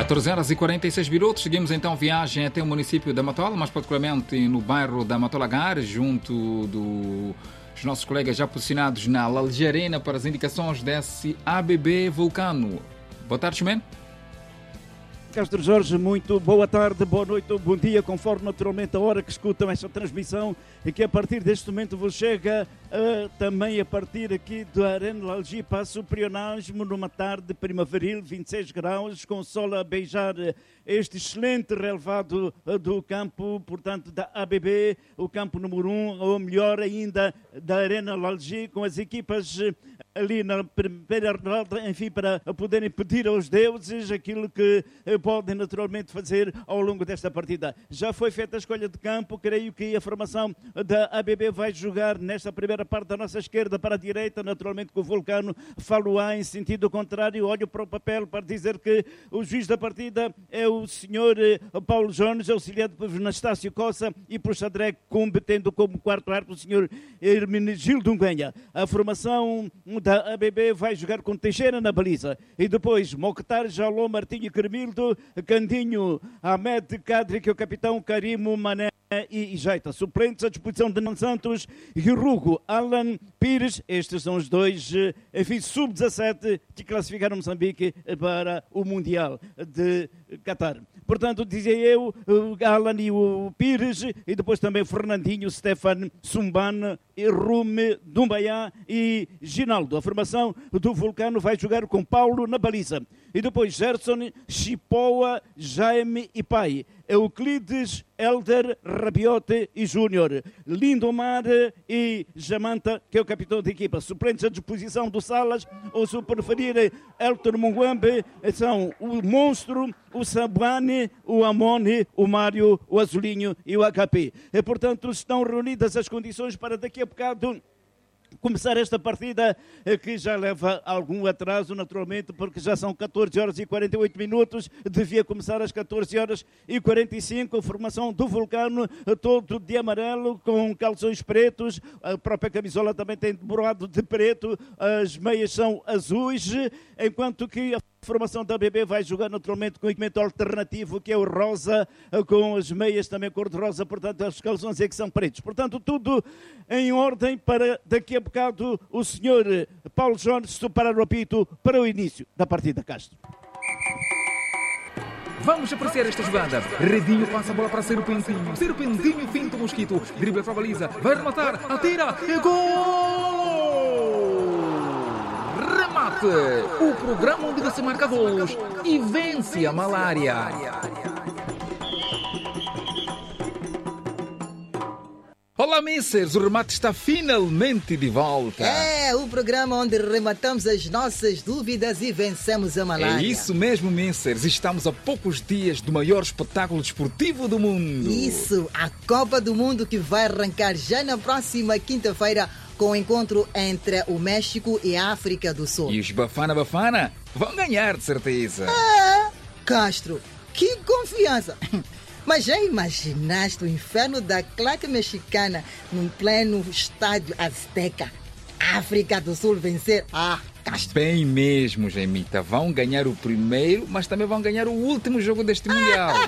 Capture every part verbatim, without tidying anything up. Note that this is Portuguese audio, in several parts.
catorze horas e quarenta e seis minutos, seguimos então viagem até o município da Matola, mais particularmente no bairro da Matolagar, junto dos nossos colegas já posicionados na Algerena para as indicações desse A B B Vulcano. Boa tarde, Ximeno. Castro Jorge, muito boa tarde, boa noite ou bom dia, conforme naturalmente a hora que escutam esta transmissão e que a partir deste momento vos chega uh, também a partir aqui do Arena Lalji Passo Prionasmo numa tarde primaveril, vinte e seis graus, com o sol a beijar este excelente relevado uh, do campo, portanto da A B B, o campo número um, ou melhor ainda da Arena Lalji, com as equipas uh, ali na primeira rodada, enfim, para poderem pedir aos deuses aquilo que uh, podem naturalmente fazer ao longo desta partida. Já foi feita a escolha de campo, creio que a formação da A B B vai jogar nesta primeira parte da nossa esquerda para a direita, naturalmente com o Vulcano falo-á em sentido contrário, olho para o papel para dizer que o juiz da partida é o senhor Paulo Jones, auxiliado por Anastácio Coça e por Xadré Cumbe, tendo como quarto árbitro o senhor Hermenegildo Unguenha. A formação da A B B vai jogar com Teixeira na baliza e depois Mokhtar, Jaló, Martinho e Cremildo, Candinho, Ahmed Kadri, que é o capitão, Karimo, Mané e, e Jaita. Suplentes à disposição de Nan Santos, Rugo, Alan Pires. Estes são os dois, enfim, sub dezassete que classificaram Moçambique para o Mundial de Qatar. Portanto, dizia eu, o Alan e o Pires, e depois também Fernandinho, Stefan, Sumban, Rume, Dumbaiá e Ginaldo. A formação do Vulcano vai jogar com Paulo na baliza. E depois Gerson, Chipoa, Jaime e Pai. Euclides, Elder, Rabiote e Júnior. Lindomar e Jamanta, que é o capitão da equipa. Suplentes à disposição do Salas, ou se preferirem, Elton Munguambe, são o Monstro, o Sabuane, o Amone, o Mário, o Azulinho e o H P. E, portanto, estão reunidas as condições para daqui a bocado começar esta partida, que já leva algum atraso, naturalmente, porque já são catorze horas e quarenta e oito minutos, devia começar às catorze horas e quarenta e cinco, a formação do Vulcano, todo de amarelo, com calções pretos, a própria camisola também tem borrado de preto, as meias são azuis, enquanto que a formação da A B B vai jogar naturalmente com o equipamento alternativo, que é o rosa, com as meias também cor-de-rosa, portanto os calções é que são pretos. Portanto, tudo em ordem para daqui a bocado o senhor Paulo Jones superar o apito para o início da partida, Castro. Vamos apreciar esta jogada. Redinho passa a bola para Ser o Pentinho. Ser o Pentinho finta o Mosquito. Dribla para a baliza. Vai rematar. Atira. E gol! Remate. O programa onde você marca gols e vence a malária. Olá, missers! O remate está finalmente de volta. É, o programa onde rematamos as nossas dúvidas e vencemos a malária. É isso mesmo, missers. Estamos a poucos dias do maior espetáculo desportivo do mundo. Isso, a Copa do Mundo, que vai arrancar já na próxima quinta-feira com o encontro entre o México e a África do Sul. E os Bafana Bafana vão ganhar, de certeza. Ah, Castro, que confiança! Mas já imaginaste o inferno da claque mexicana num pleno estádio Azteca? África do Sul vencer? Ah, Castro. Bem mesmo, Jaimita. Vão ganhar o primeiro, mas também vão ganhar o último jogo deste Mundial.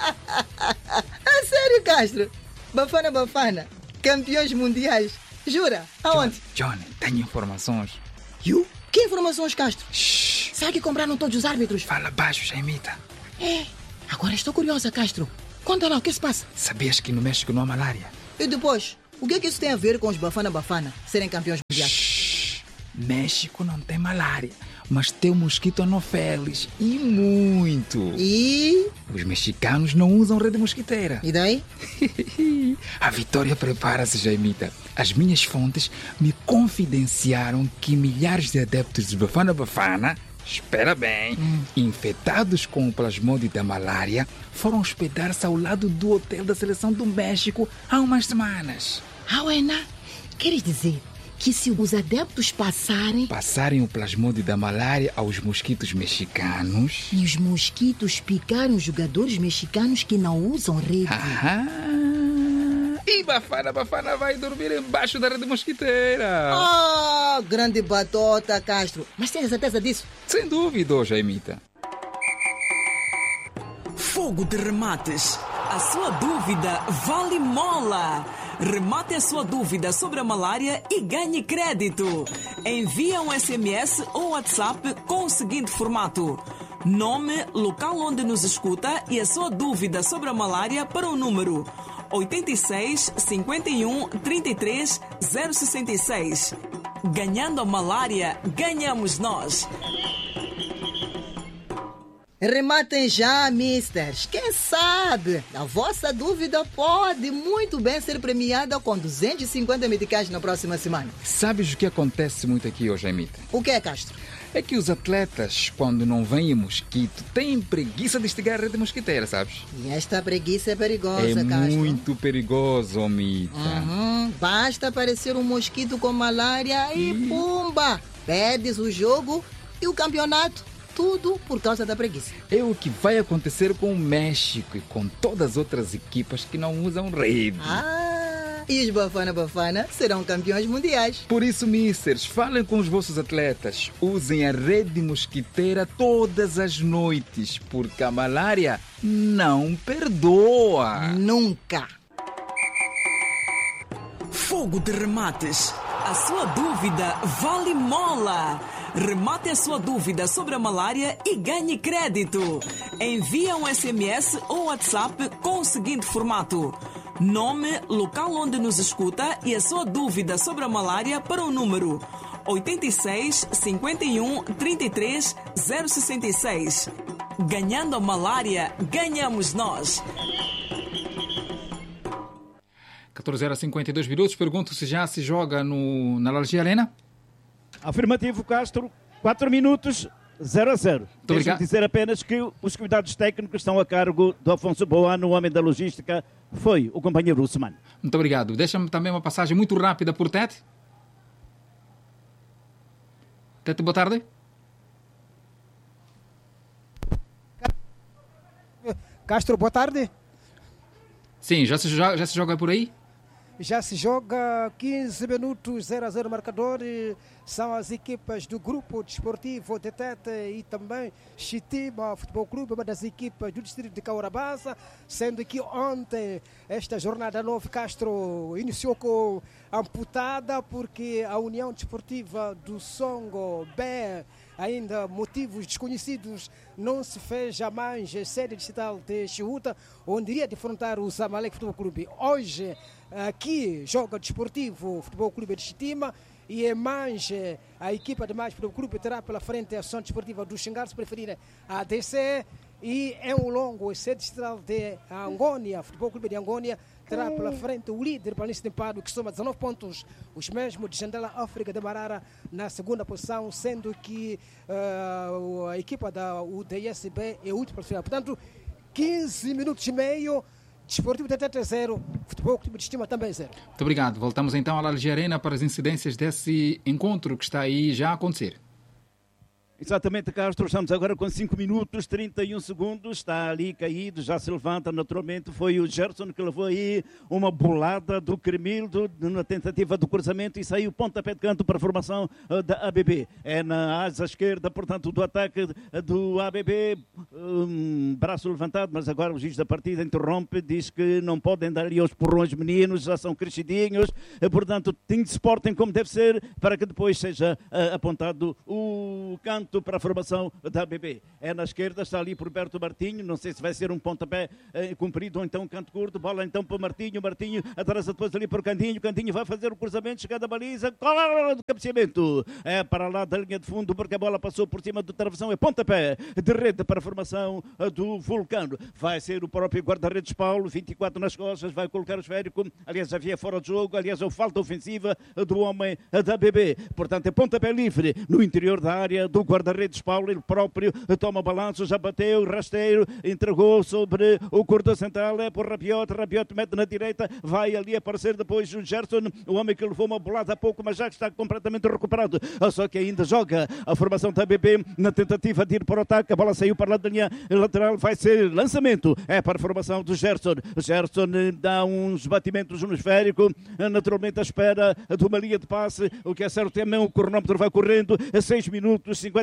A sério, Castro? Bafana Bafana, campeões mundiais. Jura? Aonde? Johnny, Johnny, tenho informações. You? Que informações, Castro? Shhh. Será que compraram todos os árbitros? Fala baixo, Jaimita. É, agora estou curiosa, Castro. Conta lá, o que se passa? Sabias que no México não há malária? E depois, o que é que isso tem a ver com os Bafana Bafana serem campeões mundiais? Shhh. México não tem malária, mas tem o mosquito anopheles e muito. E? Os mexicanos não usam rede mosquiteira. E daí? A vitória prepara-se, Jaimita. As minhas fontes me confidenciaram que milhares de adeptos de Bafana Bafana, espera bem, hum. infectados com o plasmódio da malária, foram hospedar-se ao lado do hotel da seleção do México há umas semanas. Ah, Uena, queres dizer que se os adeptos passarem... Passarem o plasmódio da malária aos mosquitos mexicanos... E os mosquitos picarem os jogadores mexicanos que não usam rede... Ah, e Bafana Bafana vai dormir embaixo da rede mosquiteira. Ah, grande batota, Castro. Mas tens certeza disso? Sem dúvida, Jaimita. Fogo de Remates. A sua dúvida vale mola. Remate a sua dúvida sobre a malária e ganhe crédito. Envie um S M S ou WhatsApp com o seguinte formato: nome, local onde nos escuta e a sua dúvida sobre a malária para o número oito seis, cinco um, três três, zero seis seis. Ganhando a malária, ganhamos nós. Rematem já, misters. Quem sabe a vossa dúvida pode muito bem ser premiada com duzentos e cinquenta meticais na próxima semana. Sabes o que acontece muito aqui hoje, Jaimita? O que é, Castro? É que os atletas, quando não vêm mosquito, têm preguiça de estigar a rede mosquiteira, sabes? E esta preguiça é perigosa, É Castro. muito perigoso, Omita. Uhum. Basta aparecer um mosquito com malária e Ih. pumba! Perdes o jogo e o campeonato. Tudo por causa da preguiça. É o que vai acontecer com o México e com todas as outras equipas que não usam rede. Ah, e os Bafana Bafana serão campeões mundiais. Por isso, misters, falem com os vossos atletas. Usem a rede mosquiteira todas as noites, porque a malária não perdoa. Nunca. Fogo de Remates. A sua dúvida vale mola. Remate a sua dúvida sobre a malária e ganhe crédito. Envie um S M S ou WhatsApp com o seguinte formato: nome, local onde nos escuta e a sua dúvida sobre a malária para o número oito seis, cinco um, três três, zero seis seis. Ganhando a malária, ganhamos nós. catorze horas e cinquenta e dois minutos. Pergunto se já se joga no, na Alergia Arena. Afirmativo, Castro. quatro minutos, zero a zero. Deixa-me dizer apenas que os cuidados técnicos estão a cargo do Afonso Boano, o homem da logística. Foi o companheiro Usman. Muito obrigado. Deixa-me também uma passagem muito rápida por Tete. Tete, boa tarde. Castro, boa tarde. Sim, já se joga, já se joga por aí? Já se joga quinze minutos, zero a zero marcador. São as equipas do Grupo Desportivo de Tete e também Chitima Futebol Clube, uma das equipas do distrito de Caurabassa, sendo que ontem esta jornada nove, Castro iniciou com amputada porque a União Desportiva do Songo B, ainda motivos desconhecidos, não se fez jamais sede digital de Chiuta, onde iria defrontar o Zamalek Futebol Clube. Hoje aqui joga Desportivo Futebol Clube de Chitima e é mais a equipa de mais Futebol Clube terá pela frente a ação desportiva do Xingar, se preferir a D C, e é um longo sede digital de Angônia, Futebol Clube de Angônia terá pela frente o líder Planície de Empado, que soma dezanove pontos, os mesmos de Jandela África de Marara na segunda posição, sendo que uh, a equipa da U D S B é última para final. Portanto, quinze minutos e meio, Desportivo de Tete zero, Futebol Clube de Estima também zero. Muito obrigado. Voltamos então à Alergia Arena para as incidências desse encontro que está aí já a acontecer. Exatamente, Castro, estamos agora com cinco minutos, trinta e um segundos, está ali caído, já se levanta naturalmente, foi o Gerson que levou aí uma bolada do Cremildo na tentativa do cruzamento e saiu pontapé de canto para a formação uh, da A B B. É na asa esquerda, portanto, do ataque uh, do A B B, um, braço levantado, mas agora o juiz da partida interrompe, diz que não podem dar ali aos porrões meninos, já são crescidinhos, uh, portanto, tem de se portem como deve ser, para que depois seja uh, apontado o canto para a formação da A B B. É na esquerda, está ali por Berto Martinho, não sei se vai ser um pontapé eh, comprido ou então um canto curto, bola então para Martinho, Martinho atrasa depois ali para o Candinho, Candinho vai fazer o cruzamento, chegada a baliza, cola do cabeceamento, é para lá da linha de fundo porque a bola passou por cima do travessão, é pontapé de rede para a formação do Vulcano. Vai ser o próprio guarda-redes Paulo, vinte e quatro nas costas, vai colocar o esférico, aliás havia fora de jogo, aliás a falta ofensiva do homem da A B B, portanto é pontapé livre no interior da área do guarda guarda-redes Paulo, ele próprio toma balanço, já bateu, rasteiro, entregou sobre o corredor central, é por Rabiot, Rabiot mete na direita, vai ali aparecer depois o Gerson, o homem que levou uma bolada há pouco, mas já está completamente recuperado, só que ainda joga a formação da A B B na tentativa de ir para o ataque, a bola saiu para lá da linha lateral, vai ser lançamento, é para a formação do Gerson, Gerson dá uns batimentos no esférico, naturalmente à espera de uma linha de passe, o que é certo é mesmo, o cronómetro vai correndo, seis minutos, cinquenta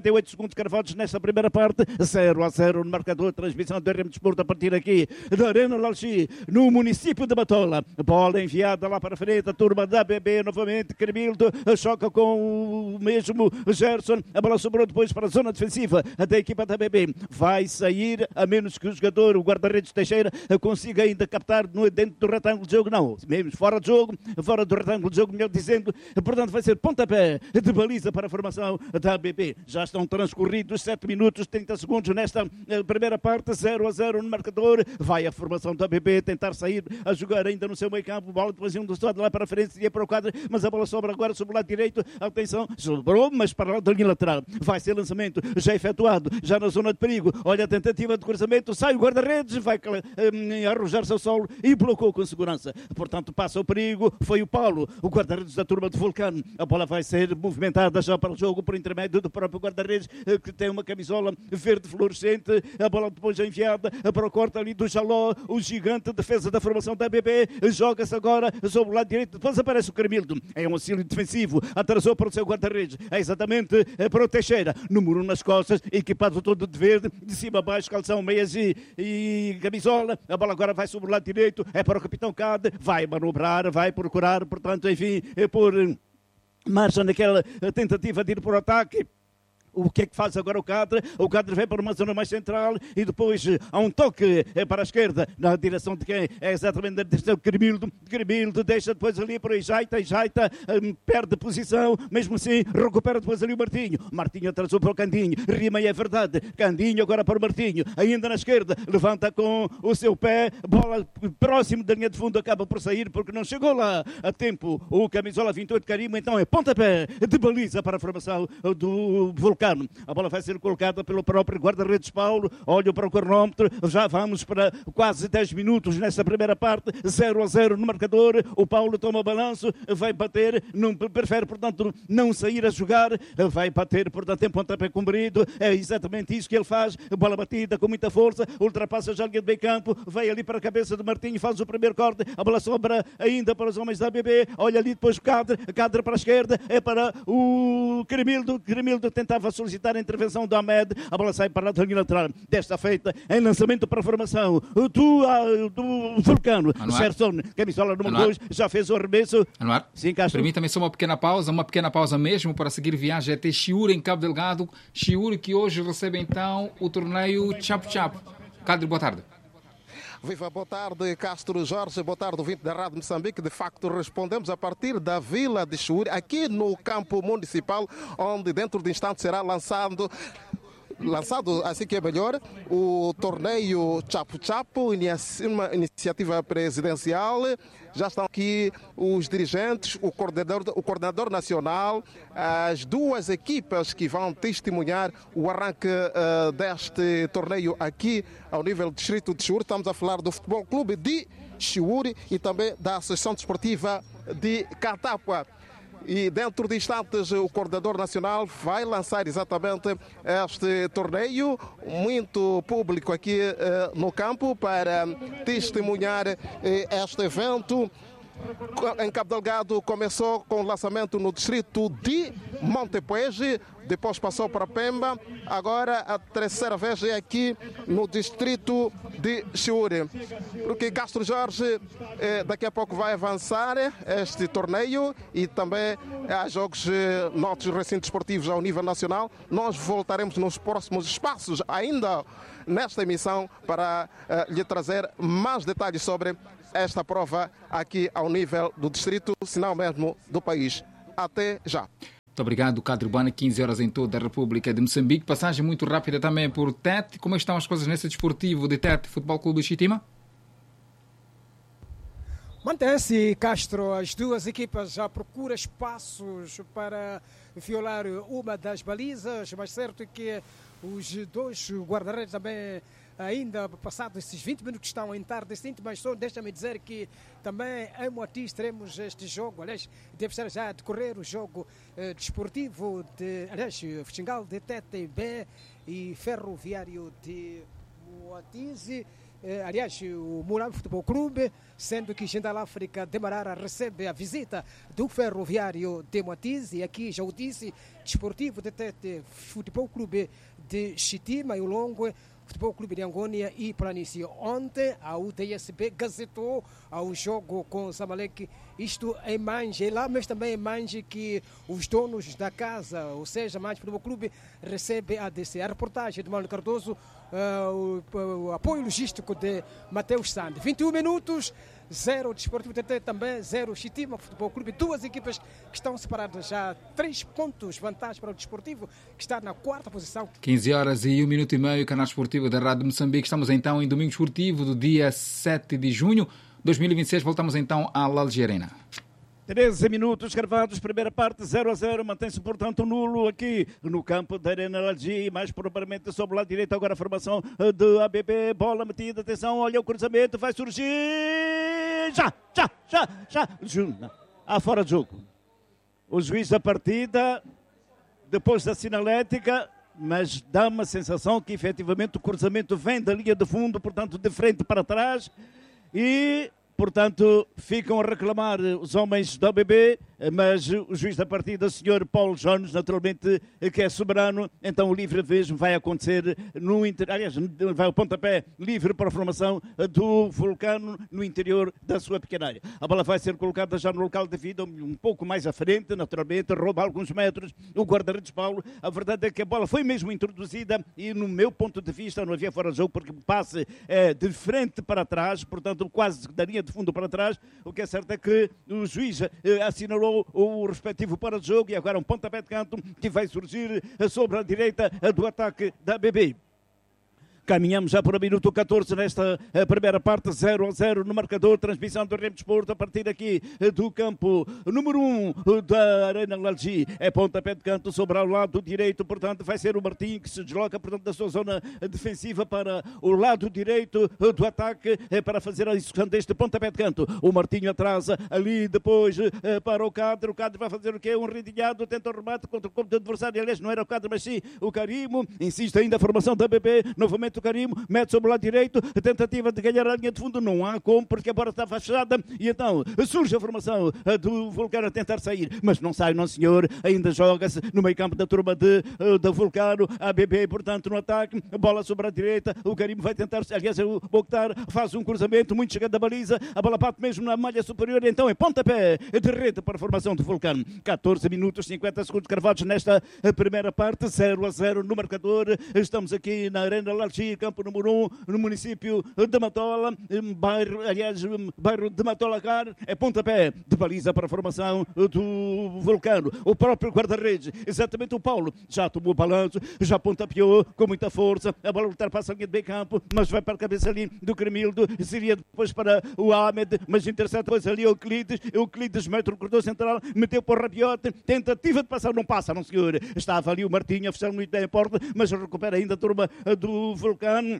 cinquenta e oito segundos cravados nesta primeira parte, zero a zero no marcador, transmissão do R M Desporto a partir aqui da Arena Lalchi, no município de Matola. Bola enviada lá para frente, a turma da B B novamente, Cremildo choca com o mesmo Gerson, a bola sobrou depois para a zona defensiva da equipa da B B. Vai sair, a menos que o jogador, o guarda-redes Teixeira, consiga ainda captar no, dentro do retângulo de jogo, não, mesmo fora de jogo, fora do retângulo de jogo, melhor dizendo, portanto vai ser pontapé de baliza para a formação da B B. Já estão transcorridos sete minutos, trinta segundos nesta primeira parte, zero a zero no marcador. Vai a formação da B B tentar sair a jogar ainda no seu meio campo, bola depois um do lado lá para frente, seria para o quadro, mas a bola sobra agora sobre o lado direito, atenção, sobrou, mas para lá da linha lateral, vai ser lançamento, já efetuado, já na zona de perigo, olha a tentativa de cruzamento, sai o guarda-redes, vai um, arrojar-se ao solo e blocou com segurança, portanto passa o perigo, foi o Paulo, o guarda-redes da turma de Vulcano, a bola vai ser movimentada já para o jogo por intermédio do próprio guarda-redes, que tem uma camisola verde fluorescente, a bola depois é enviada para o corte ali do Jaló, o gigante defesa da formação da B B, joga-se agora sobre o lado direito, depois aparece o Cremildo, é um auxílio defensivo, atrasou para o seu guarda-redes, é exatamente para o Teixeira, número um nas costas, equipado todo de verde, de cima a baixo, calção, meias e, e camisola, a bola agora vai sobre o lado direito, é para o capitão Cade, vai manobrar, vai procurar, portanto, enfim, é por marcha naquela tentativa de ir por ataque. O que é que faz agora o Cadre? O Cadre vem para uma zona mais central e depois há um toque para a esquerda, na direção de quem? É exatamente na direção de Cremildo. Cremildo deixa depois ali para o Ijaita. Ijaita um, perde posição, mesmo assim recupera depois ali o Martinho. Martinho atrasou para o Candinho. Rima e é verdade. Candinho agora para o Martinho. Ainda na esquerda, levanta com o seu pé. Bola próximo da linha de fundo, acaba por sair porque não chegou lá a tempo. O camisola vinte e oito Carimo, então é pontapé de baliza para a formação do Vulcano. A bola vai ser colocada pelo próprio guarda-redes Paulo. Olha para o cronómetro. Já vamos para quase dez minutos nesta primeira parte. zero a zero no marcador. O Paulo toma balanço. Vai bater. Não, prefere, portanto, não sair a jogar. Vai bater, portanto, em pontapé comprido. É exatamente isso que ele faz. Bola batida com muita força. Ultrapassa já a linha de meio campo. Vai ali para a cabeça de Martinho. Faz o primeiro corte. A bola sobra ainda para os homens da B B. Olha ali depois o Cadre. Cadre para a esquerda. É para o Cremildo. Cremildo tentava solicitar a intervenção do Ahmed, a bola sai para a linha lateral, desta feita em lançamento para a formação do, do Vulcano. Gerson, camisola número dois, já fez o arremesso. Anuar, sim, Castro. Permita-me só uma pequena pausa, uma pequena pausa mesmo para seguir viagem até Chiure em Cabo Delgado. Chiure que hoje recebe então o torneio Chapo Chapo. Cadre, boa tarde. Viva, boa tarde, Castro Jorge, boa tarde, ouvinte da Rádio Moçambique. De facto, respondemos a partir da Vila de Chiure, aqui no campo municipal, onde dentro de instantes será lançado, lançado, assim que é melhor, o torneio Chapo Chapo, uma iniciativa presidencial. Já estão aqui os dirigentes, o coordenador, o coordenador nacional, as duas equipas que vão testemunhar o arranque uh, deste torneio aqui ao nível do distrito de Chiure. Estamos a falar do Futebol Clube de Chiure e também da Associação Desportiva de Catapua. E dentro de instantes o coordenador nacional vai lançar exatamente este torneio. Muito público aqui eh, no campo para testemunhar eh, este evento. Em Cabo Delgado começou com o lançamento no distrito de Montepuez, depois passou para Pemba, agora a terceira vez é aqui no distrito de Chiure. Porque Castro Jorge eh, daqui a pouco vai avançar este torneio e também há jogos eh, noutros recintos esportivos ao nível nacional. Nós voltaremos nos próximos espaços ainda nesta emissão para eh, lhe trazer mais detalhes sobre esta prova aqui ao nível do distrito, se não mesmo do país. Até já. Muito obrigado, Cadre Urbana, quinze horas em toda a República de Moçambique. Passagem muito rápida também por Tete. Como estão as coisas nesse desportivo de Tete, Futebol Clube Chitima? Mantém-se, Castro, as duas equipas já procuram espaços para violar uma das balizas, mas certo que os dois guarda-redes também, ainda passados esses vinte minutos, estão entardecidos, mas só deixa-me dizer que também em Moatis teremos este jogo, aliás, deve estar já a decorrer o jogo eh, desportivo de, aliás, Fuxingal de Tete B e Ferroviário de Moatis. eh, aliás, o Mulambo Futebol Clube, sendo que Jindal África de Marara recebe a visita do Ferroviário de Moatize, e aqui já o disse, Desportivo de Tete, Futebol Clube de Chitima e o Longo, Futebol Clube de Angônia e Planície. Ontem a U D S B gazetou ao jogo com o Zamalek, isto em Manje, lá mas também em Manje que os donos da casa, ou seja, Manje Futebol Clube, recebe a D C. A reportagem de Mano Cardoso, uh, o, o apoio logístico de Mateus Sande. vinte e um minutos, zero Desportivo T T, também zero Chitima Futebol Clube. Duas equipas que estão separadas já, três pontos vantagem para o Desportivo, que está na quarta posição. quinze horas e um minuto e meio, canal esportivo da Rádio Moçambique. Estamos então em domingo esportivo do dia sete de junho de dois mil e vinte e seis. Voltamos então à Lalge Arena. treze minutos gravados, primeira parte, zero a zero, mantém-se portanto nulo aqui no campo da Arena Lalge, mais propriamente sobre o lado direito, agora a formação do A B B, bola metida, atenção, olha o cruzamento, vai surgir, já, já, já, já, Juna, há fora de jogo. O juiz da partida, depois da sinalética, mas dá uma sensação que efetivamente o cruzamento vem da linha de fundo, portanto de frente para trás, e portanto ficam a reclamar os homens do A B B, mas o juiz da partida, o senhor Paulo Jones, naturalmente, que é soberano, então o livre vez vai acontecer no interior, aliás, vai o pontapé livre para a formação do Vulcano no interior da sua pequena área. A bola vai ser colocada já no local devido, um pouco mais à frente, naturalmente, rouba alguns metros o guarda-redes Paulo. A verdade é que a bola foi mesmo introduzida e, no meu ponto de vista, não havia fora de jogo, porque o passe é de frente para trás, portanto, quase daria de fundo para trás. O que é certo é que o juiz eh, assinalou o respectivo para o jogo e agora um pontapé de canto que vai surgir sobre a direita do ataque da A B B. Caminhamos já para o minuto catorze nesta primeira parte, zero a zero no marcador, transmissão do Remo Desporto a partir aqui do campo número um da Arena Lalge. É pontapé de canto sobre ao lado direito, portanto vai ser o Martim que se desloca, portanto, da sua zona defensiva para o lado direito do ataque para fazer a execução deste pontapé de canto. O Martinho atrasa ali depois para o Cadre, o Cadre vai fazer o quê? Um rendilhado, tenta o remate contra o corpo do adversário, aliás não era o Cadre mas sim o Carimo, insiste ainda a formação da A B B, novamente o Carimo, mete sobre o lado direito, a tentativa de ganhar a linha de fundo, não há como, porque a bola está fechada, e então surge a formação do Vulcano a tentar sair, mas não sai, não senhor, ainda joga-se no meio campo da turma de, do Vulcano, a B B, portanto, no ataque, bola sobre a direita, o Carimo vai tentar, aliás, o Mokhtar faz um cruzamento, muito chegando da baliza, a bola bate mesmo na malha superior, então é pontapé de rede para a formação do Vulcano. catorze minutos, cinquenta segundos cravados nesta primeira parte, zero a zero no marcador, estamos aqui na Arena Lalge, campo número um, no município de Matola, bairro, aliás, bairro de Matolacar, é pontapé de baliza para a formação do Vulcano. O próprio guarda-redes, exatamente o Paulo, já tomou o balanço, já pontapeou com muita força, a bola ultrapassa a linha de meio campo, mas vai para a cabeça ali do Cremildo, seria depois para o Ahmed, mas intercepta depois ali o Euclides, Euclides mete o corredor central, meteu para o Rabiote, tentativa de passar, não passa, não senhor, estava ali o Martinho a fechar muito bem a porta, mas recupera ainda a turma do Vulcano.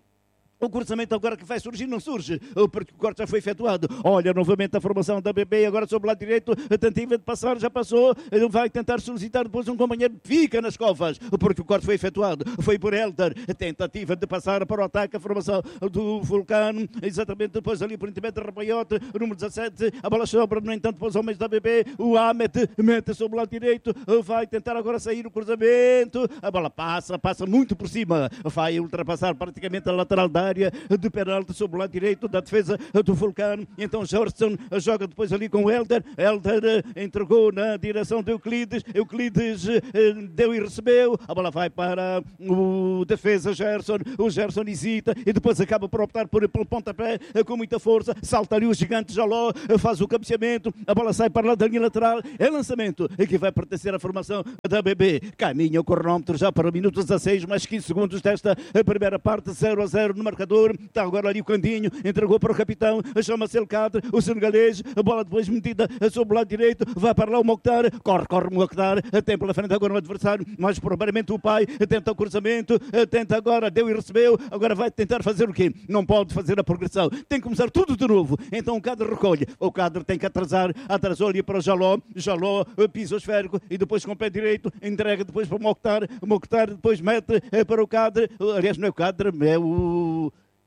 O cruzamento agora que vai surgir não surge, porque o corte já foi efetuado. Olha novamente a formação da B B, agora sobre o lado direito, a tentativa de passar já passou, ele vai tentar solicitar depois um companheiro, fica nas covas, porque o corte foi efetuado, foi por Helder, a tentativa de passar para o ataque, a formação do Vulcano, exatamente depois ali por intermédio de Rabaiote, número dezassete, a bola sobra, no entanto, para os homens da B B, o Ahmed mete sobre o lado direito, vai tentar agora sair o cruzamento, a bola passa, passa muito por cima, vai ultrapassar praticamente a lateral da área de penalti sobre o lado direito da defesa do Vulcano. Então Jorson joga depois ali com o Helder. Helder entregou na direção de Euclides. Euclides deu e recebeu. A bola vai para o defesa Gerson. O Gerson hesita e depois acaba por optar por, pelo pontapé com muita força. Salta ali o gigante Jaló, faz o cabeceamento. A bola sai para lá da linha lateral. É lançamento que vai pertencer à formação da B B. Caminha o cronómetro já para o minuto dezasseis, mais quinze segundos desta primeira parte, zero a zero no marcador. Está agora ali o Candinho, entregou para o capitão, chama-se El Cadre, o senegalês, a bola depois metida sobre o lado direito, vai para lá o Mokhtar, corre, corre o Mokhtar, tem pela frente agora o adversário, mais propriamente o pai, tenta o cruzamento, tenta agora, deu e recebeu, agora vai tentar fazer o quê? Não pode fazer a progressão, tem que começar tudo de novo, então o Cadre recolhe, o Cadre tem que atrasar, atrasou ali para o Jaló, Jaló pisa o esférico e depois com o pé direito, entrega depois para o Mokhtar, o Mokhtar depois mete para o Cadre, aliás não é o Cadre, é o...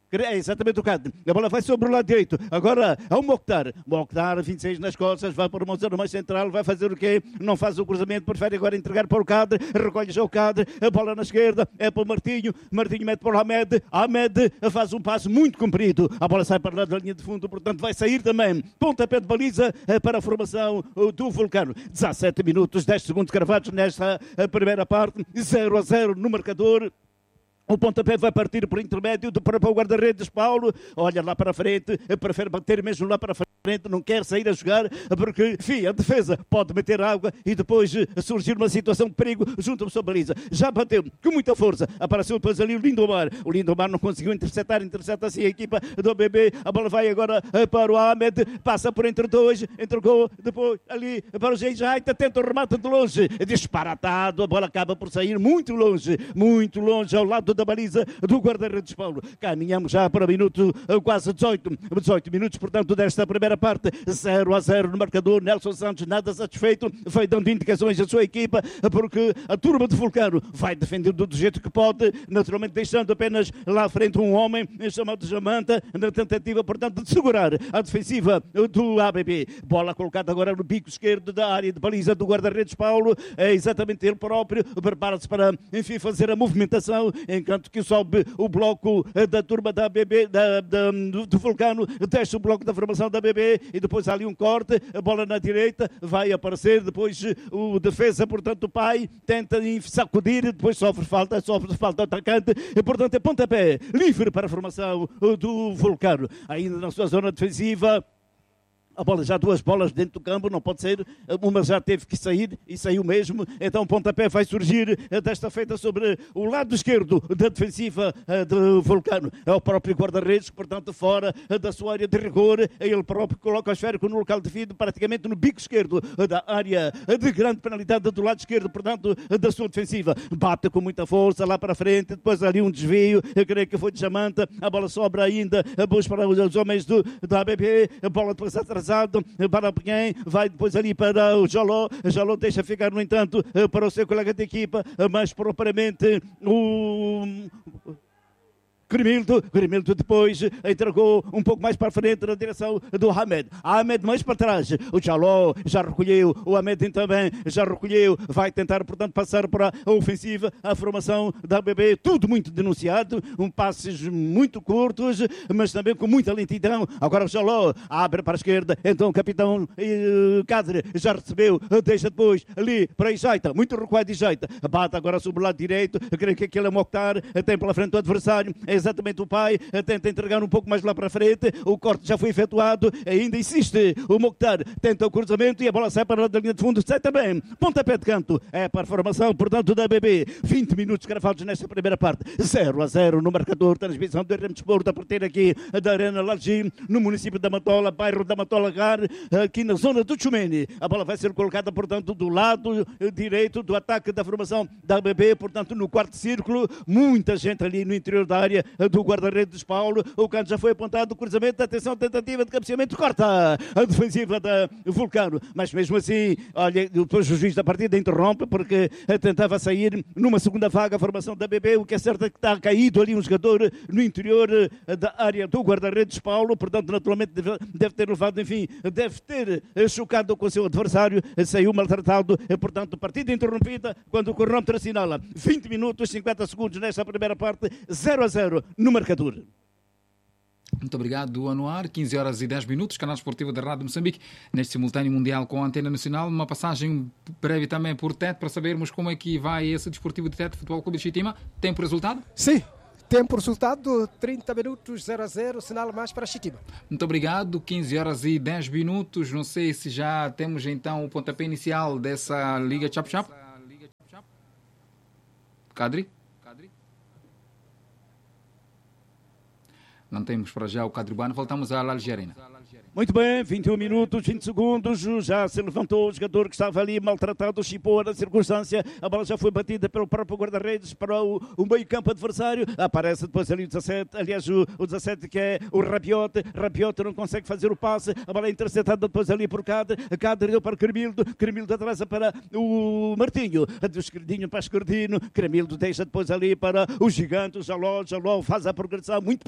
É exatamente o Cadre. A bola vai sobre o lado direito. Agora ao Mokhtar. Mokhtar, vinte e seis nas costas, vai para uma zona mais central, vai fazer o quê? Não faz o cruzamento, prefere agora entregar para o Cadre. Recolhe já o Cadre. A bola na esquerda é para o Martinho. Martinho mete para o Ahmed. Ahmed faz um passo muito comprido. A bola sai para lá da linha de fundo, portanto vai sair também. Pontapé de baliza para a formação do Vulcano. dezassete minutos, dez segundos cravados nesta primeira parte. zero a zero no marcador. O pontapé vai partir por intermédio do próprio guarda-redes Paulo. Olha lá para a frente, prefere bater mesmo lá para a frente, não quer sair a jogar, porque, enfim, a defesa pode meter água e depois surgir uma situação de perigo junto à sua baliza. Já bateu com muita força, apareceu depois ali o Lindomar. O Lindomar não conseguiu interceptar, intercepta assim a equipa do B B. A bola vai agora para o Ahmed, passa por entre dois, entregou depois ali para o Geijaita, tenta o remate de longe, disparatado, a bola acaba por sair muito longe, muito longe ao lado da baliza do guarda-redes Paulo. Caminhamos já para o minuto quase dezoito, dezoito minutos, portanto, desta primeira parte, zero a zero no marcador. Nelson Santos nada satisfeito, foi dando indicações à sua equipa, porque a turma de Vulcano vai defendendo do jeito que pode, naturalmente deixando apenas lá à frente um homem chamado Jamanta, na tentativa, portanto, de segurar a defensiva do A B B. Bola colocada agora no bico esquerdo da área de baliza do guarda-redes Paulo, é exatamente ele próprio, prepara-se para, enfim, fazer a movimentação, enquanto que sobe o bloco da turma da B B, da, da, do Vulcano, deixa o bloco da formação da B B e depois há ali um corte, a bola na direita, vai aparecer depois o defesa, portanto o pai tenta sacudir, depois sofre falta, sofre falta atacante, e portanto é pontapé livre para a formação do Vulcano, ainda na sua zona defensiva. A bola, já duas bolas dentro do campo, não pode ser, uma já teve que sair e saiu mesmo, então o pontapé vai surgir desta feita sobre o lado esquerdo da defensiva do Vulcano. É o próprio guarda-redes, portanto fora da sua área de rigor, ele próprio coloca o esférico no local devido, praticamente no bico esquerdo da área de grande penalidade do lado esquerdo, portanto da sua defensiva. Bate com muita força lá para frente, depois ali um desvio, eu creio que foi de Jamanta, a bola sobra ainda, busca para os homens do, da A B B, a bola depois atrasada, para quem vai depois ali para o Jaló. Jaló deixa ficar, no entanto, para o seu colega de equipa, mas propriamente o Cremildo, Cremildo depois entregou um pouco mais para frente na direção do Ahmed. Ahmed mais para trás, o Jaló já recolheu, o Ahmed também já recolheu, vai tentar portanto passar para a ofensiva, a formação da B B, tudo muito denunciado, um passes muito curtos, mas também com muita lentidão. Agora o Jaló abre para a esquerda, então o capitão eh, Cadre já recebeu, deixa depois ali para Ijaita, muito recuado Ijaita, bate agora sobre o lado direito, creio que aquele é Mokhtar, tem pela frente o adversário, é exatamente o pai, tenta entregar um pouco mais lá para frente, o corte já foi efetuado, ainda insiste o Mokhtar, tenta o cruzamento e a bola sai para a linha de fundo, sai também, pontapé de canto, é para a formação, portanto, da B B, vinte minutos gravados nesta primeira parte, zero a zero no marcador, transmissão do R M Desporto a partir aqui da Arena Largim, no município da Matola, bairro da Matola Gar, aqui na zona do Chumene, a bola vai ser colocada, portanto, do lado direito do ataque da formação da B B, portanto, no quarto círculo, muita gente ali no interior da área do guarda-redes Paulo, o canto já foi apontado, o cruzamento, atenção, tentativa de cabeceamento, corta a defensiva da Vulcano, mas mesmo assim, olha, depois o juiz da partida interrompe, porque tentava sair numa segunda vaga a formação da B B, o que é certo é que está caído ali um jogador no interior da área do guarda-redes Paulo, portanto, naturalmente deve, deve ter levado, enfim, deve ter chocado com o seu adversário, saiu maltratado, portanto, partida interrompida, quando o cronómetro assinala vinte minutos, cinquenta segundos nesta primeira parte, zero a zero no marcador. Muito obrigado, Anuar. quinze horas e dez minutos, canal esportivo da Rádio Moçambique, neste simultâneo mundial com a Antena Nacional. Uma passagem prévia também por Tete, para sabermos como é que vai esse desportivo de Tete, Futebol Clube de Chitima. Tem por resultado? Sim. Tempo resultado, trinta minutos, zero a zero, sinal mais para Chitima. Muito obrigado, quinze horas e dez minutos. Não sei se já temos então o pontapé inicial dessa Liga Chap-Chap. Cadri? Não temos para já o Cadribano, voltamos à Algerina. Muito bem, vinte e um minutos, vinte segundos, já se levantou o jogador que estava ali maltratado, chipou na circunstância, a bola já foi batida pelo próprio guarda-redes para o, o meio-campo adversário, aparece depois ali o dezassete, aliás o, o dezassete que é o Rabiot, Rabiot não consegue fazer o passe, a bola é interceptada depois ali por Cadre, Cadre deu para Cremildo, Cremildo atrasa para o Martinho, do esquerdinho para esquerdino, Cremildo deixa depois ali para o gigante, o Jaló, Jaló faz a progressão muito pesado, mas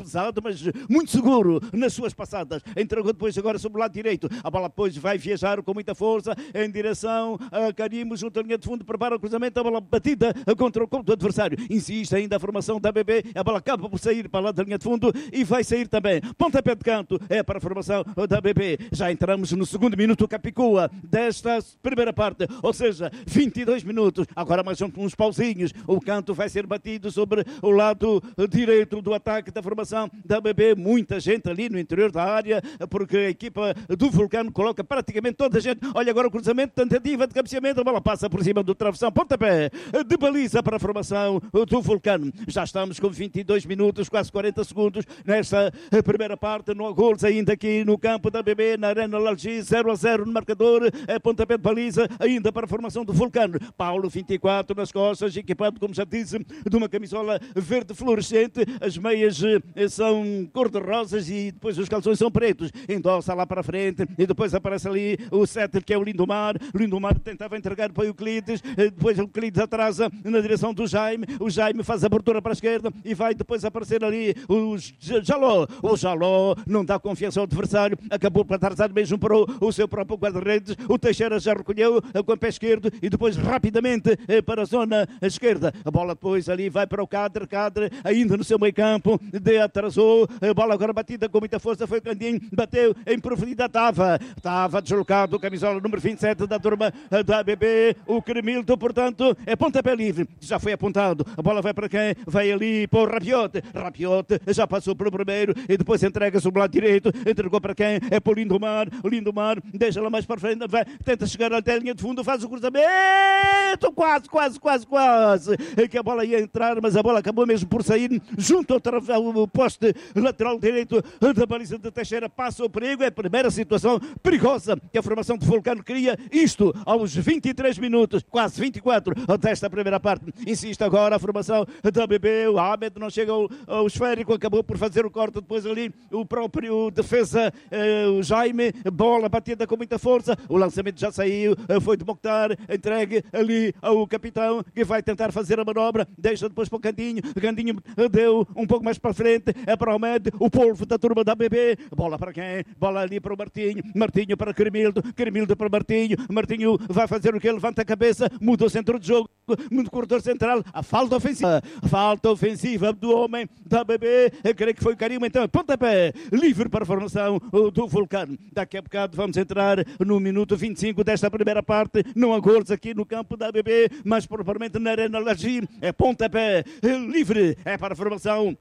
mas muito seguro nas suas passadas. Entregou depois agora sobre o lado direito. A bola depois vai viajar com muita força em direção a Carimo, junto à linha de fundo, prepara o cruzamento, a bola batida contra o corpo do adversário. Insiste ainda a formação da A B B, a bola acaba por sair para lá da linha de fundo e vai sair também. Pontapé de canto é para a formação da A B B. Já entramos no segundo minuto Capicua desta primeira parte, ou seja, vinte e dois minutos. Agora mais uns pauzinhos. O canto vai ser batido sobre o lado direito do ataque da formação da A B B. Muita gente ali no interior da área, porque a equipa do Vulcano coloca praticamente toda a gente. Olha agora o cruzamento, tentativa de cabeceamento, a bola passa por cima do travessão, pontapé de baliza para a formação do Vulcano. Já estamos com vinte e dois minutos, quase quarenta segundos nesta primeira parte. Não há gols ainda aqui no campo da A B B, na Arena Lalgi, zero a zero no marcador, é pontapé de baliza ainda para a formação do Vulcano. Paulo, vinte e quatro nas costas, equipado, como já disse, de uma camisola verde fluorescente, as meias eh, são cor-de-rosas e depois os calções são pretos. Endossa lá para a frente e depois aparece ali o sete, que é o Lindomar. Lindomar tentava entregar para o Euclides, eh, depois o Euclides atrasa na direção do Jaime. O Jaime faz a abertura para a esquerda e vai depois aparecer ali o Jaló. O Jaló não dá confiança ao adversário, acabou por atrasar mesmo para o, o seu próprio guarda-redes. O Teixeira já recolheu com o pé esquerdo e depois rapidamente eh, para a zona esquerda. A bola depois ali vai para o Cadre, Cadre ainda no seu meio campo, de atrasou, a bola agora batida com muita força, foi o Candinho, bateu em profundidade, estava, estava deslocado, camisola número vinte e sete da turma da A B B, o Cremildo, portanto, é pontapé livre, já foi apontado, a bola vai para quem? Vai ali para o Rabiot, Rabiot já passou pelo primeiro e depois entrega-se o lado direito, entregou para quem? É para o Lindomar, o Lindomar deixa lá mais para frente, vai, tenta chegar até a linha de fundo, faz o cruzamento, quase, quase, quase, quase, que a bola ia entrar, mas a bola acabou mesmo por sair junto ao, ao poste lateral direito da baliza de Teixeira. Passa o perigo, é a primeira situação perigosa que a formação de Vulcano cria, isto aos vinte e três minutos, quase vinte e quatro desta primeira parte. Insiste agora a formação da A B B, o Ahmed não chega ao, ao esférico, acabou por fazer o corte, depois ali o próprio defesa, eh, o Jaime, bola batida com muita força, o lançamento já saiu, foi de Mokhtar, entregue ali ao capitão, que vai tentar fazer a manobra, deixa depois para o Candinho, o Candinho deu um pouco mais para frente, é para o Ahmed, o polvo da turma da A B B, bola para quem? Bola ali para o Martinho, Martinho para Cremildo, Cremildo para Martinho, Martinho vai fazer o que? Levanta a cabeça, muda o centro de jogo, no corredor central, a falta ofensiva, a falta ofensiva do homem da A B B, eu creio que foi o Carimo, então, pontapé, livre para a formação do Vulcano. Daqui a bocado vamos entrar no minuto vinte e cinco desta primeira parte, não há gols aqui no campo da A B B, mas propriamente na Arena Lalgi, é pontapé livre, é para a formação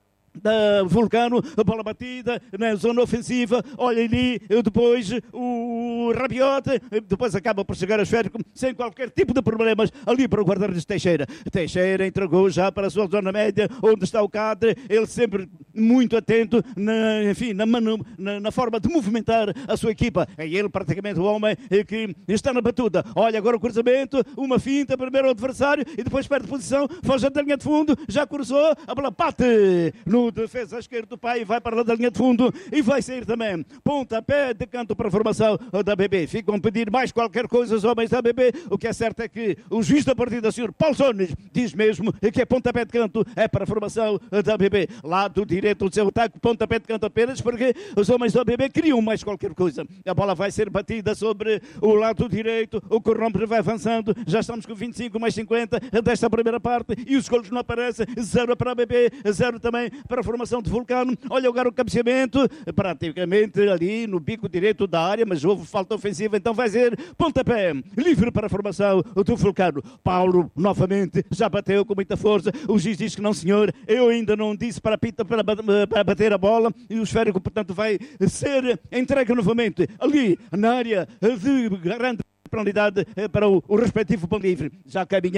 da Vulcano, a bola batida na zona ofensiva, olha ali, depois o Rabiot, depois acaba por chegar a esférico sem qualquer tipo de problemas ali para o guarda-redes Teixeira. Teixeira entregou já para a sua zona média, onde está o Cadre, ele sempre muito atento na, enfim, na, manu, na, na forma de movimentar a sua equipa. É ele praticamente o homem que está na batuta. Olha agora o cruzamento, uma finta, primeiro o adversário e depois perde posição, foge da linha de fundo, já cruzou, a bola bate no defesa à esquerda do pai, vai para lá da linha de fundo e vai sair também. Pontapé de canto para a formação da A B B. Ficam a pedir mais qualquer coisa os homens da A B B. O que é certo é que o juiz da partida, o senhor Paulo Sones, diz mesmo que é pontapé de canto, é para a formação da A B B. Lado direito do seu ataque, pontapé de canto apenas, porque os homens da A B B queriam mais qualquer coisa. A bola vai ser batida sobre o lado direito, o Corrompe vai avançando, já estamos com vinte e cinco mais cinquenta desta primeira parte e os golos não aparecem, zero para a A B B, zero também para a formação de Vulcano. Olha agora o cabeceamento, praticamente ali no bico direito da área, mas houve falta ofensiva, então vai ser pontapé livre para a formação do Vulcano. Paulo novamente já bateu com muita força, o juiz diz que não senhor, eu ainda não disse para, pita, para, para bater a bola e o esférico portanto vai ser entregue novamente ali na área de grande penalidade para o, o respectivo pão livre. Já caminhamos